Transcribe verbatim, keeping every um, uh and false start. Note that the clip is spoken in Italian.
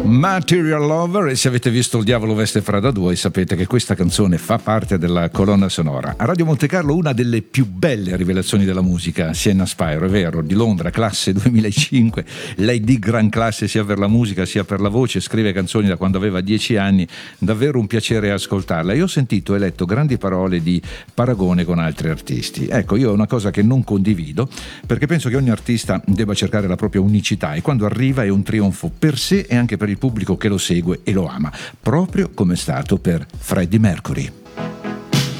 Material Lover, e se avete visto Il diavolo veste Prada due sapete che questa canzone fa parte della colonna sonora. A Radio Montecarlo una delle più belle rivelazioni della musica, Sienna Spiro, è vero, di Londra, classe duemilacinque, lei di gran classe sia per la musica sia per la voce, scrive canzoni da quando aveva dieci anni, davvero un piacere ascoltarla. Io ho sentito e letto grandi parole di paragone con altri artisti. Ecco, io è una cosa che non condivido, perché penso che ogni artista debba cercare la propria unicità e quando arriva è un trionfo per sé e anche per il pubblico che lo segue e lo ama, proprio come è stato per Freddie Mercury.